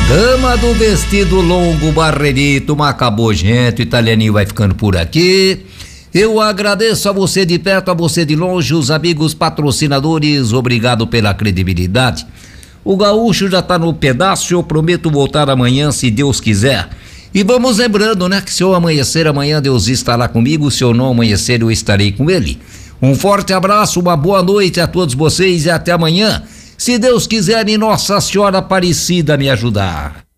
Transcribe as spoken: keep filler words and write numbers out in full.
Dama do vestido longo, Barreirito, Macabogento, Italianinho vai ficando por aqui. Eu agradeço a você de perto, a você de longe, os amigos patrocinadores, obrigado pela credibilidade. O gaúcho já tá no pedaço, eu prometo voltar amanhã, se Deus quiser. E vamos lembrando, né, que se eu amanhecer amanhã, Deus estará comigo, se eu não amanhecer, eu estarei com ele. Um forte abraço, uma boa noite a todos vocês e até amanhã, se Deus quiser e Nossa Senhora Aparecida me ajudar.